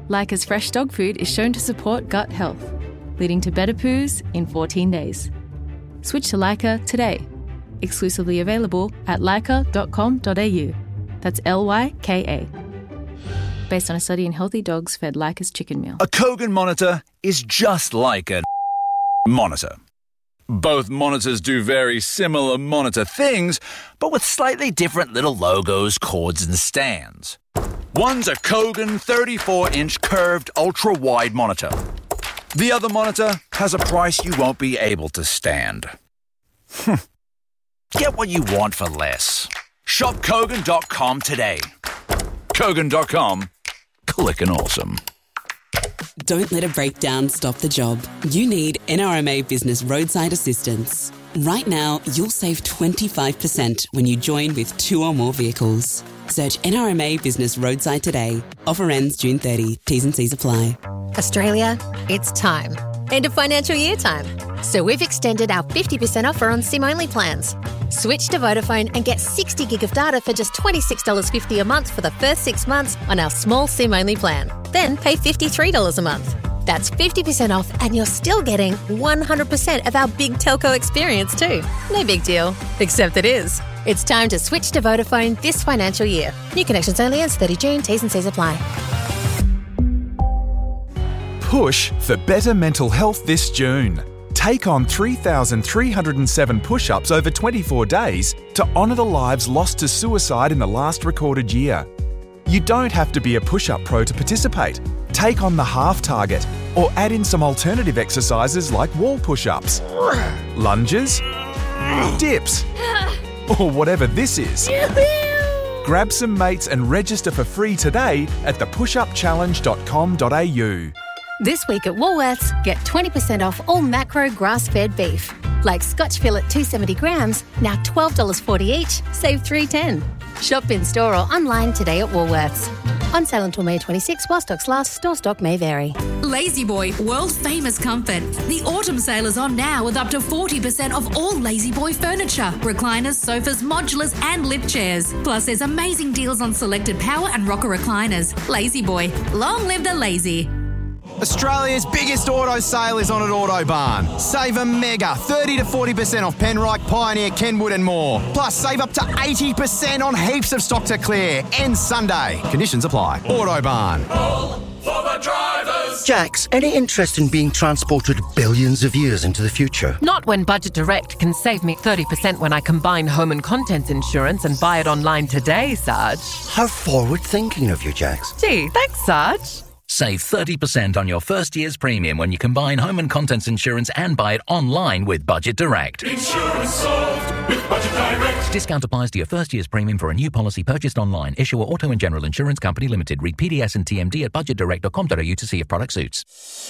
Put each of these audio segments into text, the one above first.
Leica's fresh dog food is shown to support gut health, leading to better poos in 14 days. Switch to Leica today. Exclusively available at leica.com.au. That's Lyka. Based on a study in healthy dogs fed Leica's chicken meal. A Kogan monitor is just like a monitor. Both monitors do very similar monitor things, but with slightly different little logos, cords and stands. One's a Kogan 34-inch curved ultra-wide monitor. The other monitor has a price you won't be able to stand. Get what you want for less. Shop Kogan.com today. Kogan.com. Clickin' awesome. Don't let a breakdown stop the job. You need NRMA Business Roadside Assistance. Right now, you'll save 25% when you join with 2 or more vehicles. Search NRMA Business Roadside today. Offer ends June 30. T's and C's apply. Australia, it's time. End of financial year time. So we've extended our 50% offer on SIM-only plans. Switch to Vodafone and get 60 gig of data for just $26.50 a month for the first 6 months on our small SIM-only plan. Then pay $53 a month. That's 50% off and you're still getting 100% of our big telco experience too. No big deal, except it is. It's time to switch to Vodafone this financial year. New connections only ends 30 June. T's and C's apply. Push for better mental health this June. Take on 3,307 push-ups over 24 days to honour the lives lost to suicide in the last recorded year. You don't have to be a push-up pro to participate. Take on the half target or add in some alternative exercises like wall push-ups, lunges, dips, or whatever this is. Grab some mates and register for free today at thepushupchallenge.com.au. This week at Woolworths, get 20% off all macro grass-fed beef. Like Scotch fillet 270 grams, now $12.40 each, save $3.10. Shop in store or online today at Woolworths. On sale until May 26, while stocks last, store stock may vary. La-Z-Boy, world famous comfort. The autumn sale is on now with up to 40% off all La-Z-Boy furniture, recliners, sofas, modulars and lift chairs. Plus there's amazing deals on selected power and rocker recliners. La-Z-Boy, long live the lazy. Australia's biggest auto sale is on at Autobarn. Save a mega 30 to 40% off Penrite, Pioneer, Kenwood and more. Plus save up to 80% on heaps of stock to clear. Ends Sunday. Conditions apply. Autobarn. All for the drivers. Jax, any interest in being transported billions of years into the future? Not when Budget Direct can save me 30% when I combine home and contents insurance and buy it online today, Sarge. How forward-thinking of you, Jax. Gee, thanks, Sarge. Save 30% on your first year's premium when you combine home and contents insurance and buy it online with Budget Direct. Insurance solved with Budget Direct. Discount applies to your first year's premium for a new policy purchased online. Issuer Auto and General Insurance Company Limited. Read PDS and TMD at budgetdirect.com.au to see if product suits.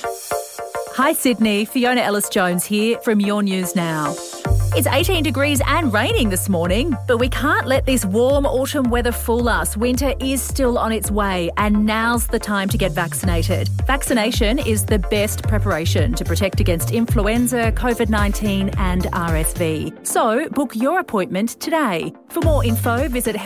Hi Sydney, Fiona Ellis-Jones here from Your News Now. It's 18 degrees and raining this morning, but we can't let this warm autumn weather fool us. Winter is still on its way and now's the time to get vaccinated. Vaccination is the best preparation to protect against influenza, COVID-19 and RSV. So book your appointment today. For more info, visit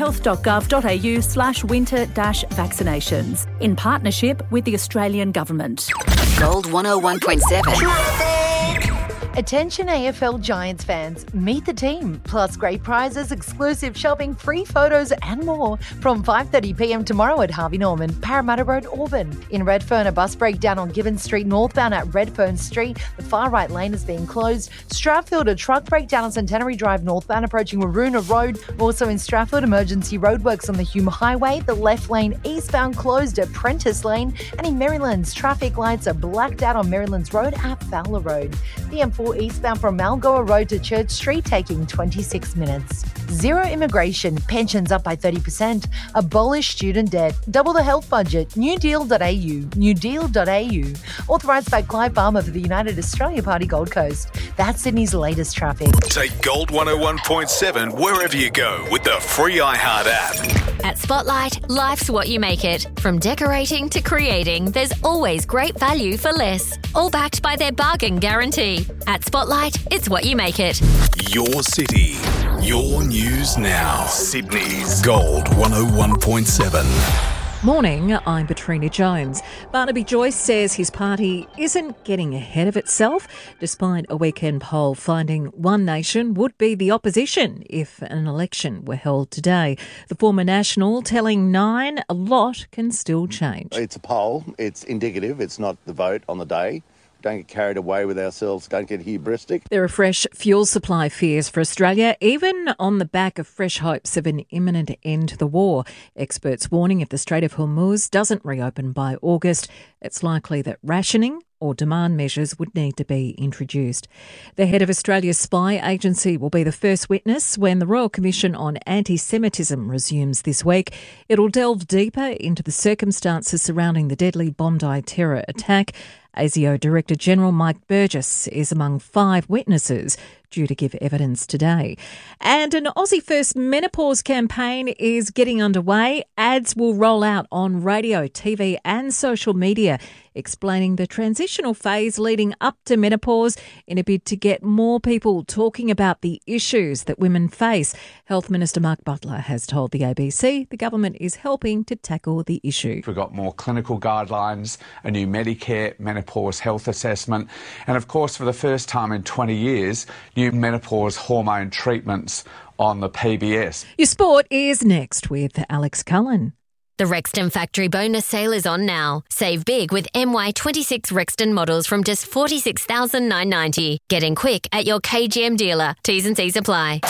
health.gov.au/winter-vaccinations in partnership with the Australian Government. Gold 101.7. Attention AFL Giants fans, meet the team, plus great prizes, exclusive shopping, free photos and more from 5:30pm tomorrow at Harvey Norman, Parramatta Road, Auburn. In Redfern, a bus breakdown on Gibbons Street northbound at Redfern Street. The far right lane is being closed. Strathfield, a truck breakdown on Centenary Drive northbound approaching Waroona Road. Also in Strathfield, emergency roadworks on the Hume Highway. The left lane eastbound closed at Prentice Lane. And in Maryland's, traffic lights are blacked out on Maryland's Road at Fowler Road. The M4 eastbound from Malgoa Road to Church Street taking 26 minutes. Zero immigration, pensions up by 30%, abolish student debt, double the health budget, newdeal.au, newdeal.au. Authorised by Clive Farmer for the United Australia Party Gold Coast. That's Sydney's latest traffic. Take Gold 101.7 wherever you go with the free iHeart app. At Spotlight, life's what you make it. From decorating to creating, there's always great value for less. All backed by their bargain guarantee. At Spotlight, it's what you make it. Your city, your news now. Sydney's Gold 101.7. Morning, I'm Petrina Jones. Barnaby Joyce says his party isn't getting ahead of itself, despite a weekend poll finding One Nation would be the opposition if an election were held today. The former National telling Nine a lot can still change. It's a poll, it's indicative, it's not the vote on the day. Don't get carried away with ourselves, don't get hubristic. There are fresh fuel supply fears for Australia, even on the back of fresh hopes of an imminent end to the war. Experts warning if the Strait of Hormuz doesn't reopen by August, it's likely that rationing or demand measures would need to be introduced. The head of Australia's spy agency will be the first witness when the Royal Commission on Anti-Semitism resumes this week. It'll delve deeper into the circumstances surrounding the deadly Bondi terror attack. ASIO Director General Mike Burgess is among 5 witnesses due to give evidence today. And an Aussie First menopause campaign is getting underway. Ads will roll out on radio, TV and social media, explaining the transitional phase leading up to menopause in a bid to get more people talking about the issues that women face. Health Minister Mark Butler has told the ABC the government is helping to tackle the issue. We've got more clinical guidelines, a new Medicare menopause health assessment, and of course for the first time in 20 years, new menopause hormone treatments on the PBS. Your sport is next with Alex Cullen. The Rexton Factory bonus sale is on now. Save big with MY26 Rexton models from just $46,990. Get in quick at your KGM dealer. T's and C's apply.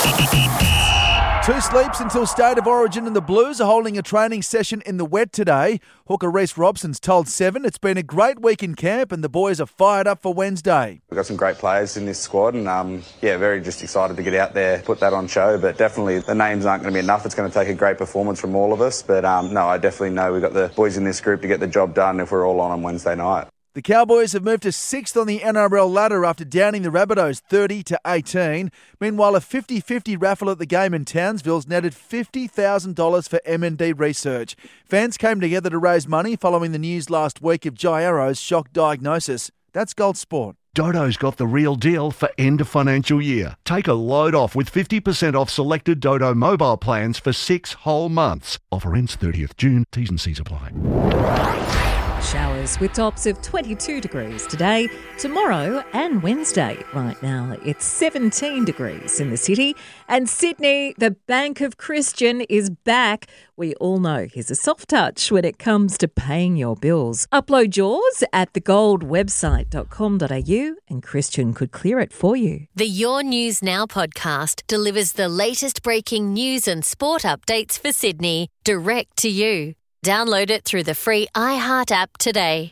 2 sleeps until State of Origin, and the Blues are holding a training session in the wet today. Hooker Reece Robson's told Seven it's been a great week in camp and the boys are fired up for Wednesday. We've got some great players in this squad and, very just excited to get out there, put that on show. But definitely the names aren't going to be enough. It's going to take a great performance from all of us. But, I definitely know we've got the boys in this group to get the job done if we're all on Wednesday night. The Cowboys have moved to 6th on the NRL ladder after downing the Rabbitohs 30-18. Meanwhile, a 50-50 raffle at the game in Townsville's netted $50,000 for MND research. Fans came together to raise money following the news last week of Jai Arrow's shock diagnosis. That's Gold Sport. Dodo's got the real deal for end of financial year. Take a load off with 50% off selected Dodo mobile plans for 6 whole months. Offer ends 30th June. T's and C's apply. Showers with tops of 22 degrees today, tomorrow and Wednesday. Right now it's 17 degrees in the city. And Sydney, the Bank of Christian is back. We all know he's a soft touch when it comes to paying your bills. Upload yours at thegoldwebsite.com.au and Christian could clear it for you. The Your News Now podcast delivers the latest breaking news and sport updates for Sydney direct to you. Download it through the free iHeart app today.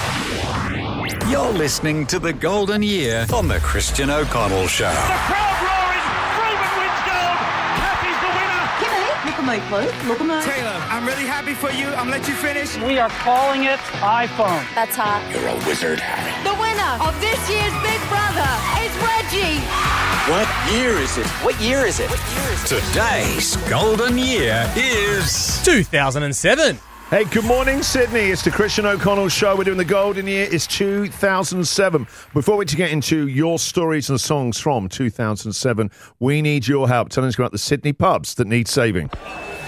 You're listening to The Golden Year on The Christian O'Connell Show. The crowd roaring. Ruben wins gold. Kathy's the winner. Kimmy, look at me, please. Look at me. Taylor, I'm really happy for you. I'm going to let you finish. We are calling it iPhone. That's hot. You're a wizard, Harry. The winner of this year's Big Brother is Reggie. What year is it? What year is it? Today's Golden Year is 2007. Hey, good morning, Sydney. It's the Christian O'Connell Show. We're doing the Golden Year. It's 2007. Before we get into your stories and songs from 2007, we need your help telling us about the Sydney pubs that need saving.